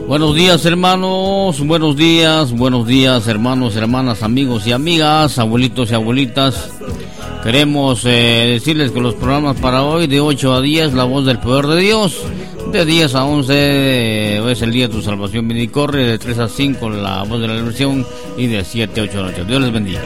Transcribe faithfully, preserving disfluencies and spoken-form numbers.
Buenos días, hermanos, buenos días, buenos días, hermanos, hermanas, amigos y amigas, abuelitos y abuelitas. Queremos eh, decirles que los programas para hoy, de ocho a diez, La Voz del Poder de Dios. De diez a once eh, es el día de tu salvación, ven y corre. De tres a cinco, La Voz de la Liberación. Y de siete a ocho noches. Dios les bendiga.